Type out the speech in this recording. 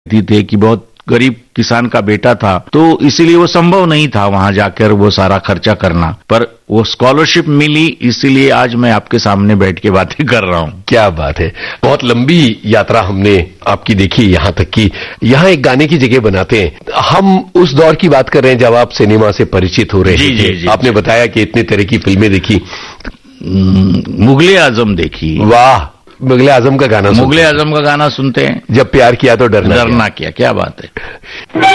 थे कि बहुत गरीब किसान का बेटा था, तो इसीलिए वो संभव नहीं था वहां जाकर वो सारा खर्चा करना, पर वो स्कॉलरशिप मिली, इसीलिए आज मैं आपके सामने बैठ के बातें कर रहा हूँ। क्या बात है, बहुत लंबी यात्रा हमने आपकी देखी यहाँ तक कि यहाँ एक गाने की जगह बनाते हैं। हम उस दौर की बात कर रहे हैं जब आप सिनेमा से परिचित हो रहे थे। आपने बताया कि इतने तरह की फिल्में देखी, मुगले आजम देखी। वाह, मुगले आजम का गाना मुगले आजम का गाना सुनते हैं, जब प्यार किया तो डरना क्या बात है।